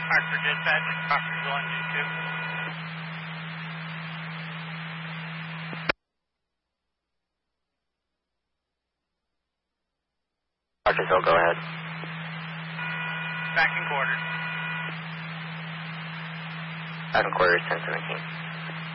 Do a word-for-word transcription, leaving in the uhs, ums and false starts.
Hartford Dispatch, Crawfordsville Engine two. Crawfordsville, go ahead. Back in quarters. Back in quarters, ten seventeen.